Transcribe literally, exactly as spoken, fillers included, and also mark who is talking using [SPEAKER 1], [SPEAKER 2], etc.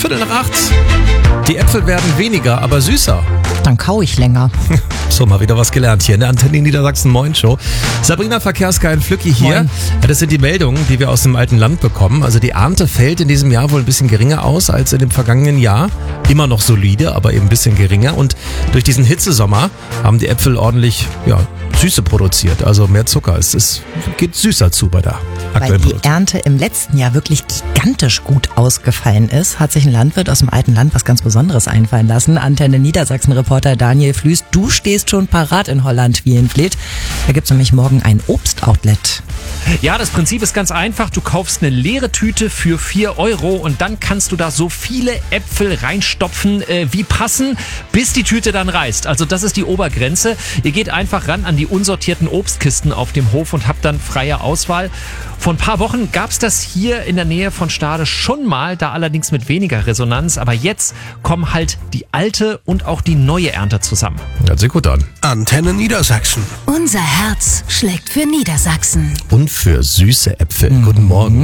[SPEAKER 1] Viertel nach acht. Die Äpfel werden weniger, aber süßer.
[SPEAKER 2] Dann kau ich länger.
[SPEAKER 1] So, mal wieder was gelernt hier in der Antenne Niedersachsen Moin Show. Sabrina Verkehrsgeil Flücki hier. Ja, das sind die Meldungen, die wir aus dem alten Land bekommen. Also die Ernte fällt in diesem Jahr wohl ein bisschen geringer aus als in dem vergangenen Jahr. Immer noch solide, aber eben ein bisschen geringer. Und durch diesen Hitzesommer haben die Äpfel ordentlich, ja, Süße produziert. Also mehr Zucker. Es ist, geht süßer zu bei der aktuellen
[SPEAKER 2] Weil die
[SPEAKER 1] Produktion.
[SPEAKER 2] Ernte im letzten Jahr wirklich gigantisch gut ausgefallen ist, hat sich ein Landwirt aus dem alten Land was ganz Besonderes einfallen lassen. Antenne Niedersachsen-Reporter Daniel Flüß, du stehst schon parat in Holland wie in Vliet. Da gibt's nämlich morgen ein Obstoutlet.
[SPEAKER 3] Ja, das Prinzip ist ganz einfach. Du kaufst eine leere Tüte für vier Euro und dann kannst du da so viele Äpfel reinstopfen, äh, wie passen, bis die Tüte dann reißt. Also das ist die Obergrenze. Ihr geht einfach ran an die unsortierten Obstkisten auf dem Hof und habt dann freie Auswahl. Vor ein paar Wochen gab's das hier in der Nähe von Stade schon mal, da allerdings mit weniger Resonanz. Aber jetzt kommen halt die alte und auch die neue Ernte zusammen.
[SPEAKER 1] Hört sich gut an.
[SPEAKER 4] Antenne Niedersachsen.
[SPEAKER 5] Unser Herz schlägt für Niedersachsen.
[SPEAKER 1] Und für süße Äpfel. Guten Morgen.